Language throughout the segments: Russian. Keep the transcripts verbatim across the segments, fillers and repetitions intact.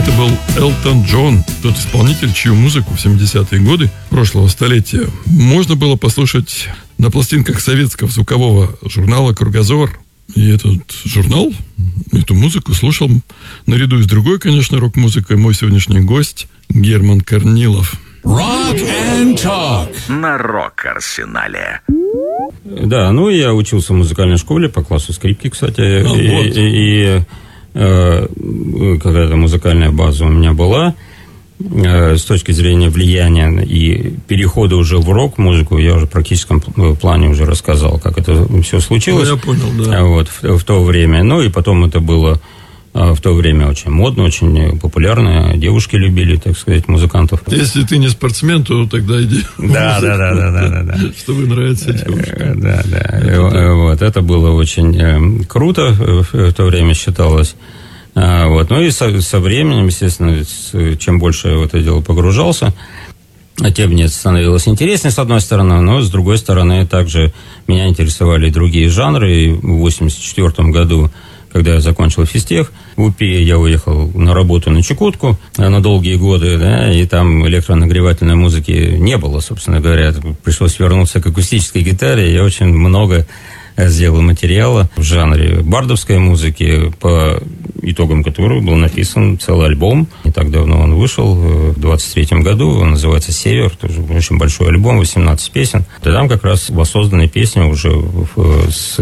Это был Элтон Джон, тот исполнитель, чью музыку в семидесятые годы прошлого столетия можно было послушать на пластинках советского звукового журнала «Кругозор». И этот журнал, эту музыку слушал наряду с другой, конечно, рок-музыкой мой сегодняшний гость Герман Корнилов. Rock and Talk на Рок-Арсенале. Да, ну я учился в музыкальной школе по классу скрипки, кстати. А, и, вот. и, и э, какая-то музыкальная база у меня была. Э, с точки зрения влияния и перехода уже в рок-музыку, я уже в практическом плане уже рассказал, как это все случилось. Ну, я понял, да. Вот, в, в то время. Ну, и потом это было в то время очень модно, очень популярно. Девушки любили, так сказать, музыкантов. Если ты не спортсмен, то тогда иди. Да, да, да, да, да, да. Чтобы нравится девушка. Да, да. Вот, это было очень круто, в то время считалось. Вот. Ну и со, со временем, естественно, чем больше я в это дело погружался, тем мне становилось интереснее, с одной стороны, но с другой стороны, также меня интересовали и другие жанры. И в восемьдесят четвёртом году, когда я закончил физтех, в УПИ я уехал на работу на Чукотку на долгие годы, да, и там электронагревательной музыки не было, собственно говоря. Пришлось вернуться к акустической гитаре. Я очень много сделал материала в жанре бардовской музыки, по итогам которого был написан целый альбом. Не так давно он вышел, в двадцать третьем году. Он называется «Север». Тоже очень большой альбом, восемнадцать песен. И там как раз воссозданы песни уже с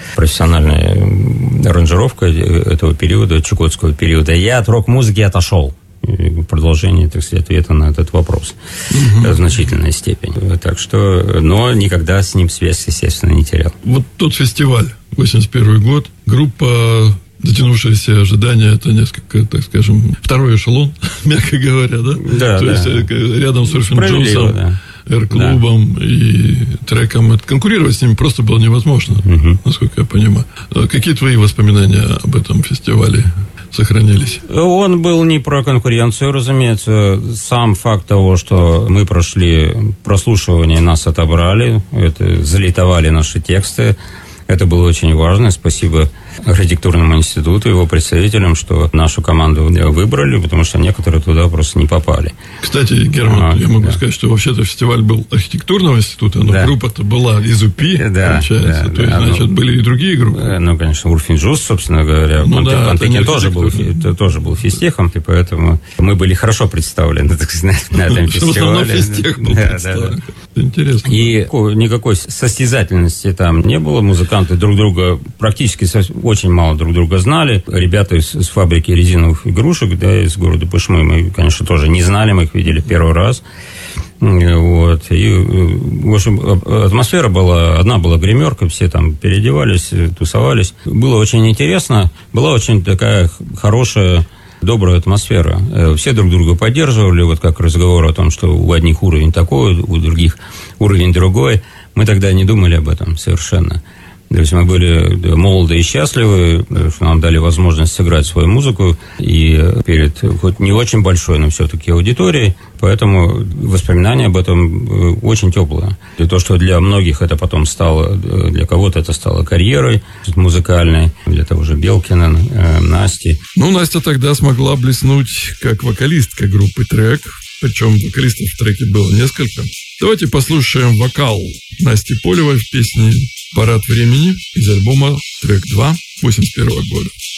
профессиональной аранжировкой этого периода, чукотского периода. Я от рок-музыки отошел. Продолжение, так сказать, ответа на этот вопрос угу. в значительной степени. Так что, но никогда с ним связь, естественно, не терял. Вот тот фестиваль, восемьдесят первый год, группа «Дотянувшиеся ожидания», это несколько, так скажем, второй эшелон, мягко говоря, да? Да, То да. есть рядом с Урфин Джонсом, да. Р-клубом да. и треком. Конкурировать с ними просто было невозможно, угу. насколько я понимаю. Какие твои воспоминания об этом фестивале сохранились? Он был не про конкуренцию, разумеется. Сам факт того, что мы прошли прослушивание, нас отобрали, это, залитовали наши тексты, это было очень важно. Спасибо архитектурному институту, его представителям, что нашу команду выбрали, потому что некоторые туда просто не попали. Кстати, Герман, а, я могу да. сказать, что вообще-то фестиваль был архитектурного института, но да. группа-то была из УПИ, да, получается. Да, То да, есть, значит, ну, были и другие группы. Ну, конечно, Урфин Джуз, собственно говоря. Ну, Анте, да, Антекин тоже был, тоже был физтехом, и поэтому мы были хорошо представлены, так сказать, на этом фестивале. Физтех был да, представлен. Да, да. Интересно. И никакой состязательности там не было. Музыканты друг друга практически очень мало друг друга знали. Ребята из, из фабрики резиновых игрушек, да, из города Пышмы, мы, конечно, тоже не знали, мы их видели первый раз. Вот. И, в общем, атмосфера была, одна была гримерка, все там переодевались, тусовались. Было очень интересно, была очень такая хорошая, добрая атмосфера. Все друг друга поддерживали, вот как разговор о том, что у одних уровень такой, у других уровень другой. Мы тогда не думали об этом совершенно. То есть мы были молоды и счастливы, что нам дали возможность сыграть свою музыку и перед хоть не очень большой, но все-таки аудиторией. Поэтому воспоминания об этом очень теплые. И то, что для многих это потом стало, для кого-то это стало карьерой музыкальной, для того же Белкина, Насти. Ну, Настя тогда смогла блеснуть как вокалистка группы «Трек». Причем вокалистов в треке было несколько. Давайте послушаем вокал Насти Полевой в песне «Парад времени» из альбома «Трек два» восемьдесят первого года.